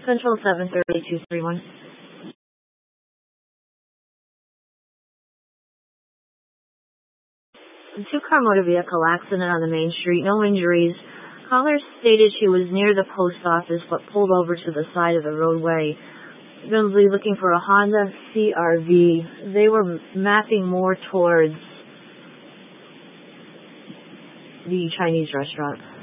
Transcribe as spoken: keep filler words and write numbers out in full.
Central seven three two three one. Two-car motor vehicle accident on the main street, no injuries. Caller stated she was near the post office but pulled over to the side of the roadway. Going to be looking for a Honda C R V. They were mapping more towards the Chinese restaurant.